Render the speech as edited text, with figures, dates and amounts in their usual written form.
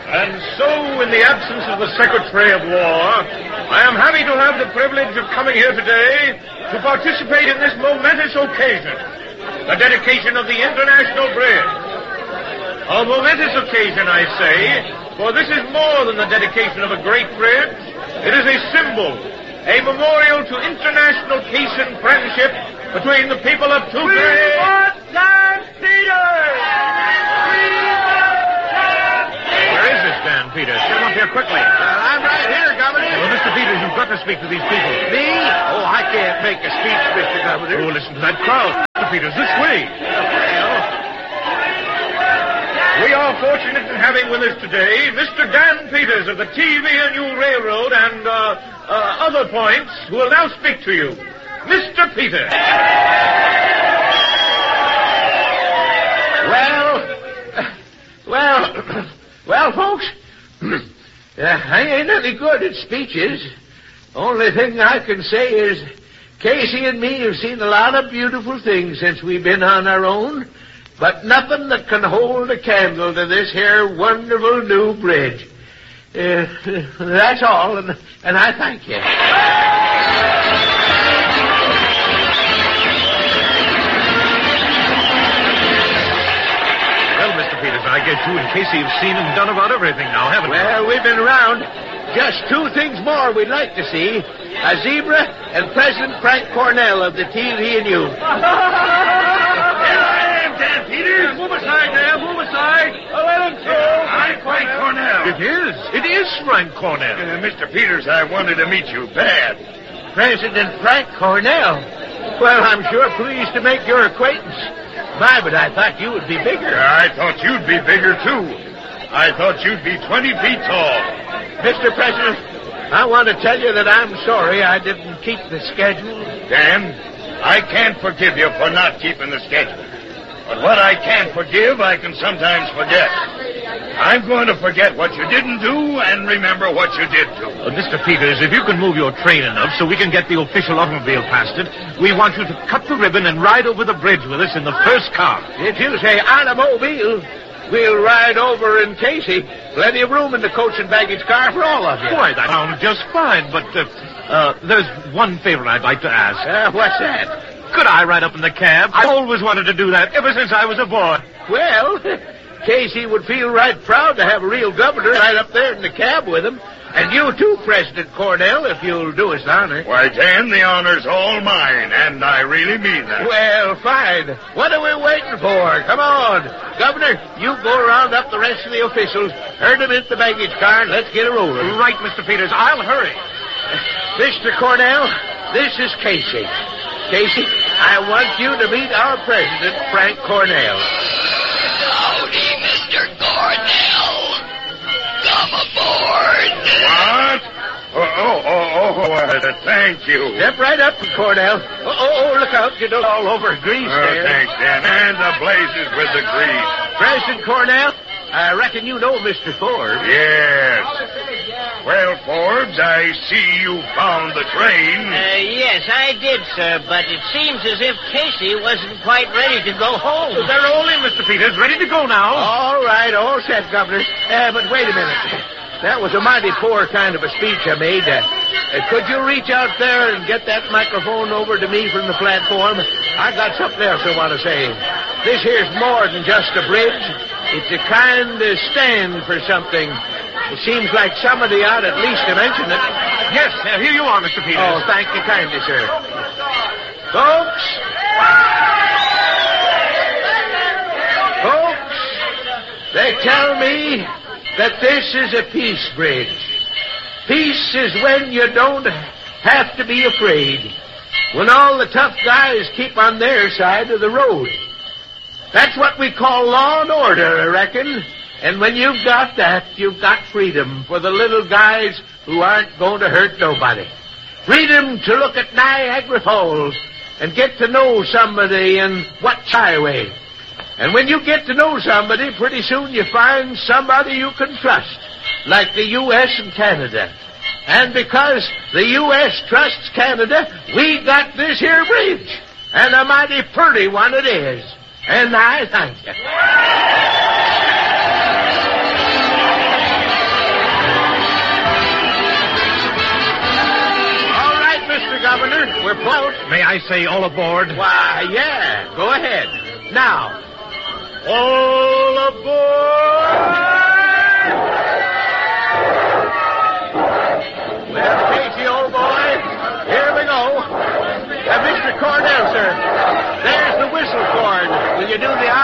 And so, in the absence of the Secretary of War, I am happy to have the privilege of coming here today to participate in this momentous occasion, the dedication of the International Bridge. A momentous occasion, I say, for this is more than the dedication of a great bridge. It is a symbol, a memorial to international peace and friendship between the people of two great... We want Dan Peters! Where is this Dan Peters? Get him up here quickly. I'm right here, Governor. Well, Mr. Peters, you've got to speak to these people. Me? Oh, I can't make a speech, Mr. Governor. Oh, listen to that crowd. Mr. Peters, this way. We are fortunate in having with us today Mr. Dan Peters of the TV&U Railroad and other points who will now speak to you. Mr. Peters. Well, folks, I ain't any good at speeches. Only thing I can say is Casey and me have seen a lot of beautiful things since we've been on our own, but nothing that can hold a candle to this here wonderful new bridge. That's all, and I thank you. I guess you and Casey have seen and done about everything now, haven't you? Well, we've been around. Just two things more we'd like to see. A zebra and President Frank Cornell of the TV&U. Here I am, Dan Peters. Move aside, Dan. Move aside. Let him through. I'm Frank Cornell. It is Frank Cornell. Mr. Peters, I wanted to meet you bad. President Frank Cornell? Well, I'm sure pleased to make your acquaintance. My, but I thought you would be bigger. I thought you'd be bigger, too. I thought you'd be 20 feet tall. Mr. President, I want to tell you that I'm sorry I didn't keep the schedule. Dan, I can't forgive you for not keeping the schedule. But what I can't forgive, I can sometimes forget. I'm going to forget what you didn't do and remember what you did do. Mr. Peters, if you can move your train enough so we can get the official automobile past it, we want you to cut the ribbon and ride over the bridge with us in the first car. If you say automobile, we'll ride over in Casey. Plenty of room in the coach and baggage car for all of you. Why, that sounds just fine, but there's one favor I'd like to ask. What's that? Could I ride up in the cab? I always wanted to do that ever since I was a boy. Well, Casey would feel right proud to have a real governor right up there in the cab with him. And you too, President Cornell, if you'll do us the honor. Why, Dan, the honor's all mine, and I really mean that. Well, fine. What are we waiting for? Come on. Governor, you go around up the rest of the officials, herd them into the baggage car, and let's get a rolling. Right, Mr. Peters. I'll hurry. Mr. Cornell, this is Casey. Casey, I want you to meet our president, Frank Cornell. Howdy, Mr. Cornell. Come aboard. What? Thank you. Step right up, Cornell. Look out. You don't all over grease there. Thanks, Dan. And the blazes with the grease. President Cornell, I reckon you know Mr. Forbes. Yes. Well, Forbes, I see you found the train. Yes, I did, sir, but it seems as if Casey wasn't quite ready to go home. They're all in, Mr. Peters. Ready to go now. All right, all set, Governor. But wait a minute. That was a mighty poor kind of a speech I made. Could you reach out there and get that microphone over to me from the platform? I got something else I want to say. This here's more than just a bridge. It's a kind of stand for something. It seems like somebody ought at least to mention it. Yes, here you are, Mr. Peters. Oh, thank you kindly, sir. Folks, they tell me that this is a peace bridge. Peace is when you don't have to be afraid. When all the tough guys keep on their side of the road. That's what we call law and order, I reckon. And when you've got that, you've got freedom for the little guys who aren't going to hurt nobody. Freedom to look at Niagara Falls and get to know somebody in Watch Highway. And when you get to know somebody, pretty soon you find somebody you can trust, like the U.S. and Canada. And because the U.S. trusts Canada, we got this here bridge. And a mighty pretty one it is. And I thank you. float. May I say all aboard? Why, yeah. Go ahead. Now, all aboard! Well, Casey, old boy, here we go. Mr. Cornell, sir. There's the whistle cord. Will you do the